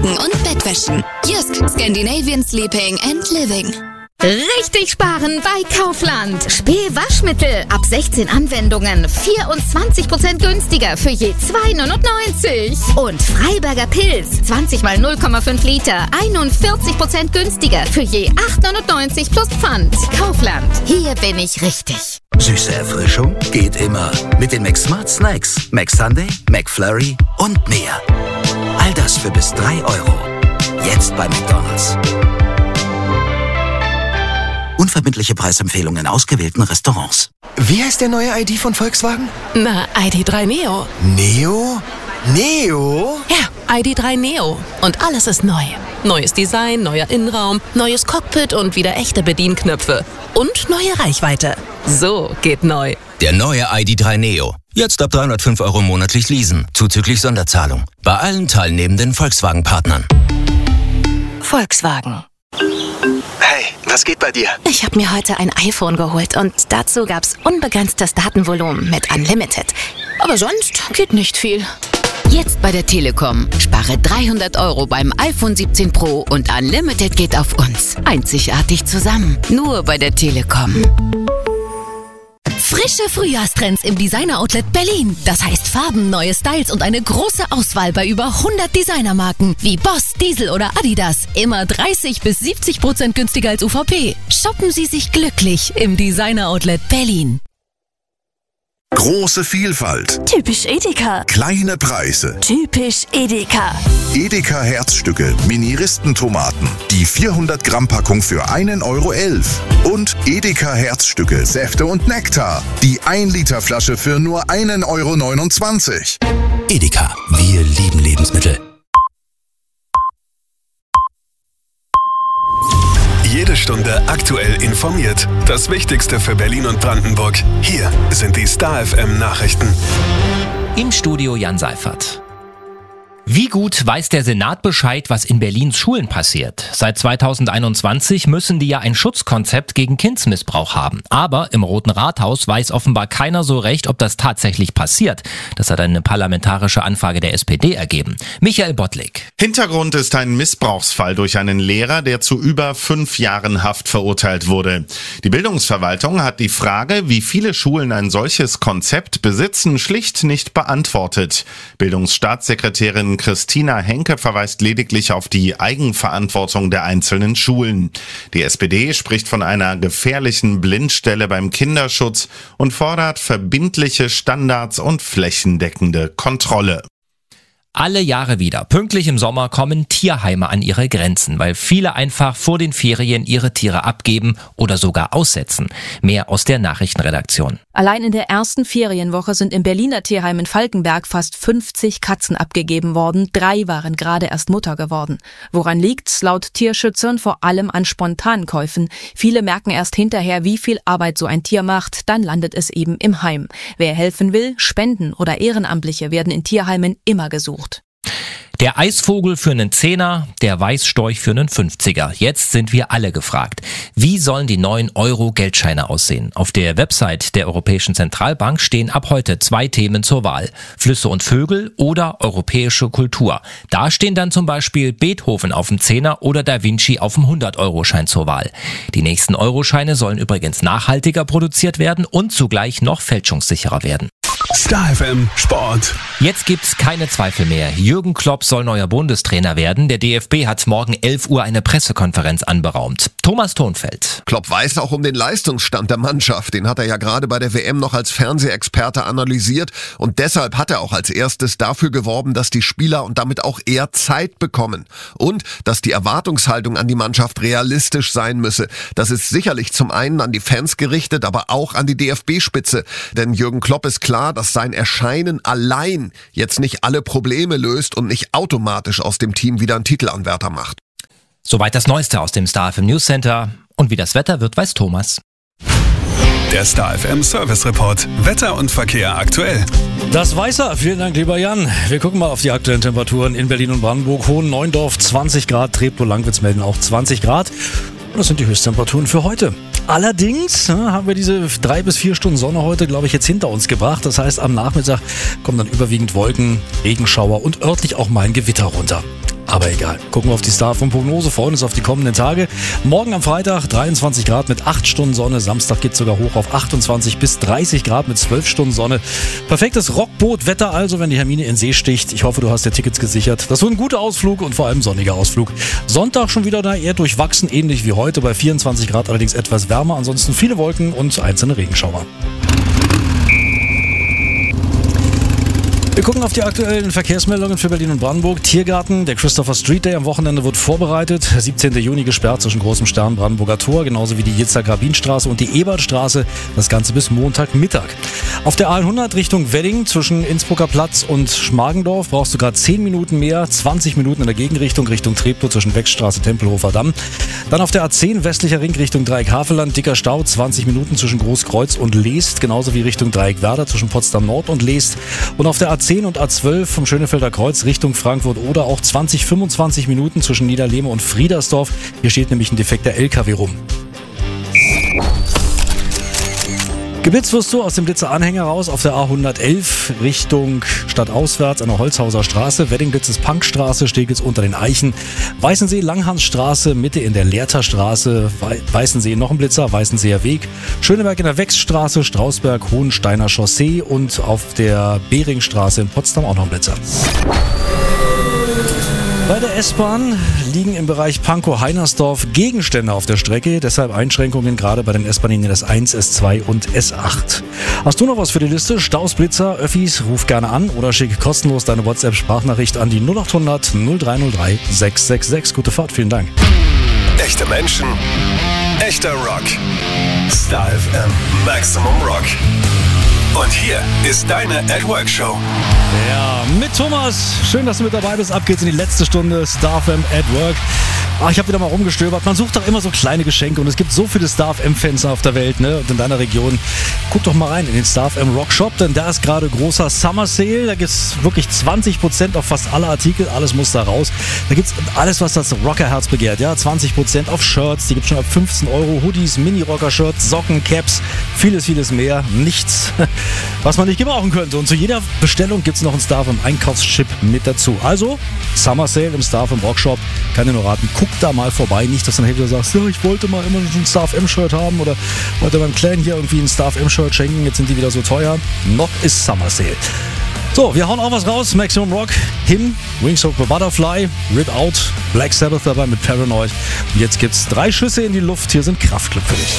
Decken und Bettwäschen. Jysk, Scandinavian Sleeping and Living. Richtig sparen bei Kaufland. Spee-Waschmittel ab 16 Anwendungen 24% günstiger für je 2,99. Und Freiberger Pilz 20 mal 0,5 Liter 41% günstiger für je 8,99 plus Pfand. Kaufland, hier bin ich richtig. Süße Erfrischung geht immer. Mit den McSmart Snacks, McSunday, McFlurry und mehr. All das für bis 3 Euro. Jetzt bei McDonald's. Unverbindliche Preisempfehlungen in ausgewählten Restaurants. Wie heißt der neue ID von Volkswagen? Na, ID.3 Neo. Neo? Neo? Ja, ID.3 Neo. Und alles ist neu. Neues Design, neuer Innenraum, neues Cockpit und wieder echte Bedienknöpfe. Und neue Reichweite. So geht neu. Der neue ID.3 Neo. Jetzt ab 305 Euro monatlich leasen, zuzüglich Sonderzahlung. Bei allen teilnehmenden Volkswagen-Partnern. Volkswagen. Hey, was geht bei dir? Ich habe mir heute ein iPhone geholt und dazu gab's unbegrenztes Datenvolumen mit Unlimited. Aber sonst geht nicht viel. Jetzt bei der Telekom. Spare 300 Euro beim iPhone 17 Pro und Unlimited geht auf uns. Einzigartig zusammen. Nur bei der Telekom. Frische Frühjahrstrends im Designer-Outlet Berlin. Das heißt Farben, neue Styles und eine große Auswahl bei über 100 Designermarken wie Boss, Diesel oder Adidas. Immer 30-70% günstiger als UVP. Shoppen Sie sich glücklich im Designer-Outlet Berlin. Große Vielfalt. Typisch Edeka. Kleine Preise. Typisch Edeka. Edeka Herzstücke, Mini-Ristentomaten. Die 400 Gramm Packung für 1,11 Euro. Und Edeka Herzstücke, Säfte und Nektar. Die 1 Liter Flasche für nur 1,29 Euro. Edeka, wir lieben Lebensmittel. Jede Stunde aktuell informiert. Das Wichtigste für Berlin und Brandenburg. Hier sind die Star FM Nachrichten. Im Studio Jan Seifert. Wie gut weiß der Senat Bescheid, was in Berlins Schulen passiert? Seit 2021 müssen die ja ein Schutzkonzept gegen Kindsmissbrauch haben. Aber im Roten Rathaus weiß offenbar keiner so recht, ob das tatsächlich passiert. Das hat eine parlamentarische Anfrage der SPD ergeben. Michael Bottlik. Hintergrund ist ein Missbrauchsfall durch einen Lehrer, der zu über 5 Jahren Haft verurteilt wurde. Die Bildungsverwaltung hat die Frage, wie viele Schulen ein solches Konzept besitzen, schlicht nicht beantwortet. Bildungsstaatssekretärin Christina Henke verweist lediglich auf die Eigenverantwortung der einzelnen Schulen. Die SPD spricht von einer gefährlichen Blindstelle beim Kinderschutz und fordert verbindliche Standards und flächendeckende Kontrolle. Alle Jahre wieder, pünktlich im Sommer, kommen Tierheime an ihre Grenzen, weil viele einfach vor den Ferien ihre Tiere abgeben oder sogar aussetzen. Mehr aus der Nachrichtenredaktion. Allein in der ersten Ferienwoche sind im Berliner Tierheim in Falkenberg fast 50 Katzen abgegeben worden. 3 waren gerade erst Mutter geworden. Woran liegt's? Laut Tierschützern vor allem an Spontankäufen. Viele merken erst hinterher, wie viel Arbeit so ein Tier macht. Dann landet es eben im Heim. Wer helfen will, Spenden oder Ehrenamtliche werden in Tierheimen immer gesucht. Der Eisvogel für einen 10er, der Weißstorch für einen 50er. Jetzt sind wir alle gefragt. Wie sollen die neuen Euro-Geldscheine aussehen? Auf der Website der Europäischen Zentralbank stehen ab heute 2 Themen zur Wahl. Flüsse und Vögel oder europäische Kultur. Da stehen dann zum Beispiel Beethoven auf dem 10er oder Da Vinci auf dem 100-Euro-Schein zur Wahl. Die nächsten Euroscheine sollen übrigens nachhaltiger produziert werden und zugleich noch fälschungssicherer werden. Star FM Sport. Jetzt gibt's keine Zweifel mehr. Jürgen Klopp soll neuer Bundestrainer werden. Der DFB hat morgen 11 Uhr eine Pressekonferenz anberaumt. Thomas Thonfeld. Klopp weiß auch um den Leistungsstand der Mannschaft. Den hat er ja gerade bei der WM noch als Fernsehexperte analysiert. Und deshalb hat er auch als erstes dafür geworben, dass die Spieler und damit auch er Zeit bekommen. Und dass die Erwartungshaltung an die Mannschaft realistisch sein müsse. Das ist sicherlich zum einen an die Fans gerichtet, aber auch an die DFB-Spitze. Denn Jürgen Klopp ist klar, dass sein Erscheinen allein jetzt nicht alle Probleme löst und nicht automatisch aus dem Team wieder einen Titelanwärter macht. Soweit das Neueste aus dem Star FM News Center. Und wie das Wetter wird, weiß Thomas. Der Star FM Service Report. Wetter und Verkehr aktuell. Das weiß er. Vielen Dank, lieber Jan. Wir gucken mal auf die aktuellen Temperaturen in Berlin und Brandenburg. Hohen-Neuendorf 20 Grad, Treptow-Langwitz melden auch 20 Grad. Und das sind die Höchsttemperaturen für heute. Allerdings haben wir diese 3 bis 4 Stunden Sonne heute, glaube ich, jetzt hinter uns gebracht. Das heißt, am Nachmittag kommen dann überwiegend Wolken, Regenschauer und örtlich auch mal ein Gewitter runter. Aber egal. Gucken wir auf die Starfm-Prognose, freuen uns auf die kommenden Tage. Morgen am Freitag 23 Grad mit 8 Stunden Sonne. Samstag geht es sogar hoch auf 28 bis 30 Grad mit 12 Stunden Sonne. Perfektes Rockbootwetter also, wenn die Hermine in See sticht. Ich hoffe, du hast dir Tickets gesichert. Das wird ein guter Ausflug und vor allem sonniger Ausflug. Sonntag schon wieder eher durchwachsen, ähnlich wie heute, bei 24 Grad, allerdings etwas wärmer. Ansonsten viele Wolken und einzelne Regenschauer. Wir gucken auf die aktuellen Verkehrsmeldungen für Berlin und Brandenburg. Tiergarten, der Christopher Street Day am Wochenende wird vorbereitet. 17. Juni gesperrt zwischen Großem Stern, Brandenburger Tor, genauso wie die Yitzhak-Rabin-Straße und die Ebertstraße. Das Ganze bis Montagmittag. Auf der A100 Richtung Wedding zwischen Innsbrucker Platz und Schmargendorf brauchst du gerade 10 Minuten mehr, 20 Minuten in der Gegenrichtung Richtung Treptow zwischen Wechstraße, Tempelhofer Damm. Dann auf der A10 westlicher Ring Richtung Dreieck-Havelland, dicker Stau, 20 Minuten zwischen Großkreuz und Leest, genauso wie Richtung Dreieck-Werder zwischen Potsdam Nord und Leest. Und auf der A10 und A12 vom Schönefelder Kreuz Richtung Frankfurt oder auch 25 Minuten zwischen Niederlehme und Friedersdorf. Hier steht nämlich ein defekter LKW rum. Geblitzt wirst du aus dem Blitzer-Anhänger raus auf der A111 Richtung stadtauswärts an der Holzhauser Straße. Wedding-Blitz ist Punkstraße, Steglitz unter den Eichen. Weißensee, Langhansstraße, Mitte in der Lehrterstraße. Weißensee noch ein Blitzer, Weißenseer Weg. Schöneberg in der Wechsstraße, Strausberg, Hohensteiner Chaussee und auf der Beringstraße in Potsdam auch noch ein Blitzer. Bei der S-Bahn liegen im Bereich Pankow-Heinersdorf Gegenstände auf der Strecke, deshalb Einschränkungen gerade bei den S-Bahn-Linien S1, S2 und S8. Hast du noch was für die Liste? Staus, Blitzer, Öffis, ruf gerne an oder schick kostenlos deine WhatsApp-Sprachnachricht an die 0800 0303 666. Gute Fahrt, vielen Dank. Echte Menschen, echter Rock. Star FM Maximum Rock. Und hier ist deine @Work-Show. Ja, mit Thomas. Schön, dass du mit dabei bist. Ab geht's in die letzte Stunde Star FM @Work. Ich habe wieder mal rumgestöbert. Man sucht doch immer so kleine Geschenke und es gibt so viele Star FM-Fans auf der Welt, ne? Und in deiner Region. Guck doch mal rein in den Star FM Rock Shop, denn da ist gerade großer Summer Sale. Da gibt's wirklich 20% auf fast alle Artikel. Alles muss da raus. Da gibt's alles, was das Rockerherz begehrt. Ja, 20% auf Shirts. Die gibt's schon ab 15 €. Hoodies, Mini-Rocker-Shirts, Socken, Caps, vieles mehr. Nichts, was man nicht gebrauchen könnte. Und zu jeder Bestellung gibt's noch einen Star FM Einkaufschip mit dazu. Also, Summer Sale im Star FM Rock Shop. Kann dir nur raten, guck da mal vorbei. Nicht, dass du dann wieder sagst, ja, ich wollte mal immer so ein Star FM-Shirt haben oder wollte beim Clan hier irgendwie ein Star FM-Shirt schenken. Jetzt sind die wieder so teuer. Noch ist Summer Sale. So, wir hauen auch was raus. Maximum Rock, Him, Wings of the Butterfly, Rip Out, Black Sabbath dabei mit Paranoid. Und jetzt gibt's 3 Schüsse in die Luft. Hier sind Kraftclub für dich.